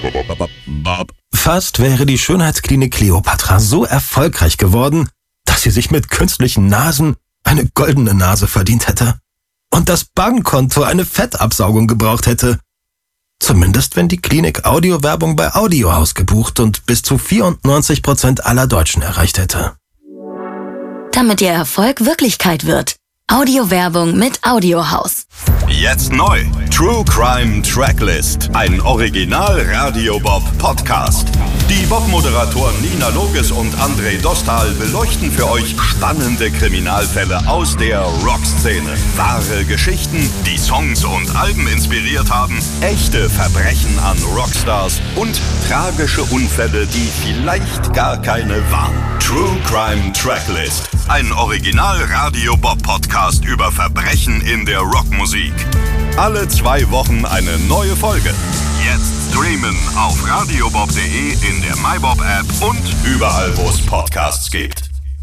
Fast wäre die Schönheitsklinik Kleopatra so erfolgreich geworden, dass sie sich mit künstlichen Nasen eine goldene Nase verdient hätte und das Bankkonto eine Fettabsaugung gebraucht hätte. Zumindest wenn die Klinik Audiowerbung bei Audiohaus gebucht und bis zu 94% aller Deutschen erreicht hätte. Damit Ihr Erfolg Wirklichkeit wird. Audiowerbung mit Audiohaus. Jetzt neu. True Crime Tracklist. Ein Original-Radio-Bob-Podcast. Die Bob-Moderatoren Nina Loges und André Dostal beleuchten für euch spannende Kriminalfälle aus der Rockszene. Wahre Geschichten, die Songs und Alben inspiriert haben, echte Verbrechen an Rockstars und tragische Unfälle, die vielleicht gar keine waren. True Crime Tracklist. Ein Original-Radio-Bob-Podcast über Verbrechen in der Rockmusik. Alle 2 Wochen eine neue Folge. Jetzt streamen auf radiobob.de, in der MyBob-App und überall, wo es Podcasts gibt.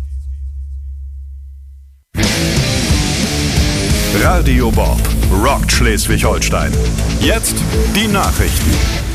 Radio Bob rockt Schleswig-Holstein. Jetzt die Nachrichten.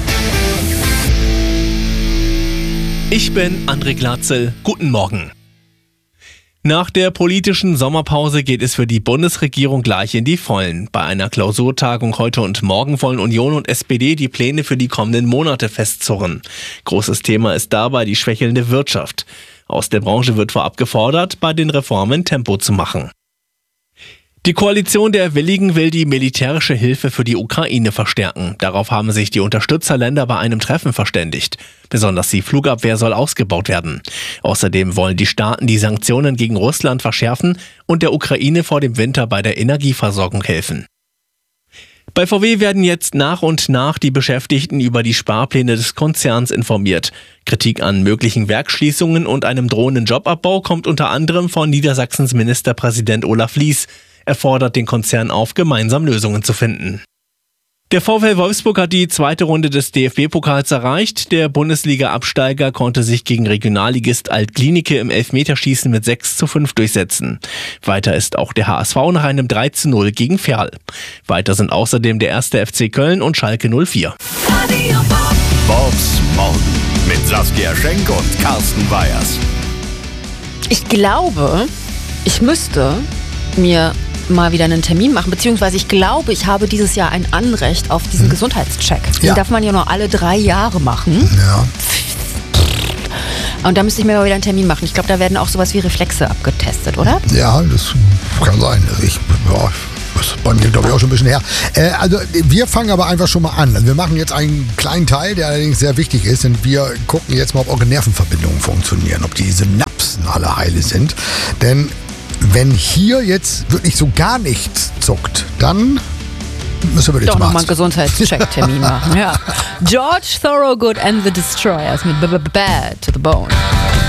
Ich bin André Glatzel. Guten Morgen. Nach der politischen Sommerpause geht es für die Bundesregierung gleich in die Vollen. Bei einer Klausurtagung heute und morgen wollen Union und SPD die Pläne für die kommenden Monate festzurren. Großes Thema ist dabei die schwächelnde Wirtschaft. Aus der Branche wird vorab gefordert, bei den Reformen Tempo zu machen. Die Koalition der Willigen will die militärische Hilfe für die Ukraine verstärken. Darauf haben sich die Unterstützerländer bei einem Treffen verständigt. Besonders die Flugabwehr soll ausgebaut werden. Außerdem wollen die Staaten die Sanktionen gegen Russland verschärfen und der Ukraine vor dem Winter bei der Energieversorgung helfen. Bei VW werden jetzt nach und nach die Beschäftigten über die Sparpläne des Konzerns informiert. Kritik an möglichen Werksschließungen und einem drohenden Jobabbau kommt unter anderem von Niedersachsens Ministerpräsident Olaf Lies. Er fordert den Konzern auf, gemeinsam Lösungen zu finden. Der VfL Wolfsburg hat die zweite Runde des DFB-Pokals erreicht. Der Bundesliga-Absteiger konnte sich gegen Regionalligist Alt-Klinike im Elfmeterschießen mit 6:5 durchsetzen. Weiter ist auch der HSV nach einem 3:0 gegen Ferl. Weiter sind außerdem der 1. FC Köln und Schalke 04. Bobs Morgen mit Saskia Schenk und Carsten Weyers. Ich glaube, ich müsste mir mal wieder einen Termin machen, beziehungsweise ich glaube, ich habe dieses Jahr ein Anrecht auf diesen Gesundheitscheck. Den darf man ja nur alle 3 Jahre machen. Ja. Und da müsste ich mir mal wieder einen Termin machen. Ich glaube, da werden auch sowas wie Reflexe abgetestet, oder? Ja, das kann sein. Das ist bei mir, glaube ich, auch schon ein bisschen her. Also wir fangen aber einfach schon mal an. Wir machen jetzt einen kleinen Teil, der allerdings sehr wichtig ist. Und wir gucken jetzt mal, ob eure Nervenverbindungen funktionieren, ob die Synapsen alle heile sind. Denn wenn hier jetzt wirklich so gar nichts zuckt, dann müssen wir doch nochmal einen Gesundheitscheck-Termin machen. Ja. George Thorogood and the Destroyers mit Bad to the Bone.